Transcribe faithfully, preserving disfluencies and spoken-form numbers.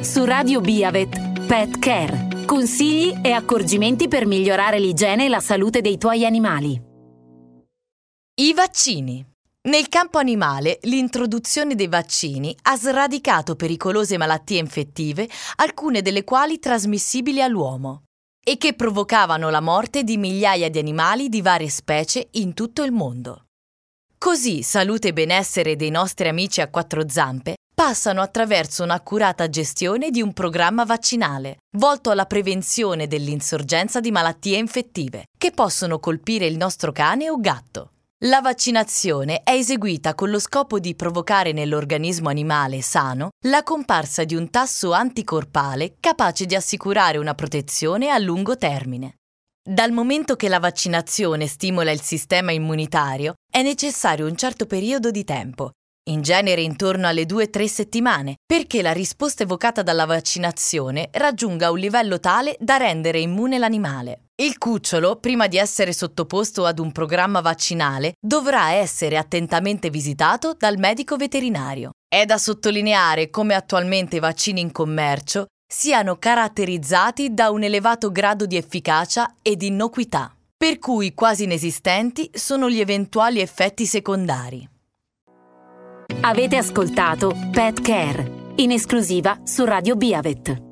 Su Radio Biavet, Pet Care. Consigli e accorgimenti per migliorare l'igiene e la salute dei tuoi animali. I vaccini. Nel campo animale, l'introduzione dei vaccini ha sradicato pericolose malattie infettive, alcune delle quali trasmissibili all'uomo, e che provocavano la morte di migliaia di animali di varie specie in tutto il mondo. Così salute e benessere dei nostri amici a quattro zampe passano attraverso un'accurata gestione di un programma vaccinale volto alla prevenzione dell'insorgenza di malattie infettive che possono colpire il nostro cane o gatto. La vaccinazione è eseguita con lo scopo di provocare nell'organismo animale sano la comparsa di un tasso anticorpale capace di assicurare una protezione a lungo termine. Dal momento che la vaccinazione stimola il sistema immunitario, è necessario un certo periodo di tempo, in genere intorno alle due tre settimane, perché la risposta evocata dalla vaccinazione raggiunga un livello tale da rendere immune l'animale. Il cucciolo, prima di essere sottoposto ad un programma vaccinale, dovrà essere attentamente visitato dal medico veterinario. È da sottolineare come attualmente i vaccini in commercio siano caratterizzati da un elevato grado di efficacia e di innocuità, per cui quasi inesistenti sono gli eventuali effetti secondari. Avete ascoltato Pet Care, in esclusiva su Radio Biavet.